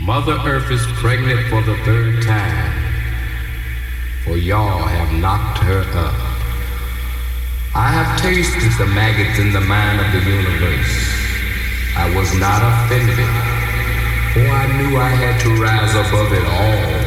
Mother Earth is pregnant for the third time, for y'all have knocked her up. I have tasted the maggots in the mind of the universe. I was not offended, for I knew I had to rise above it all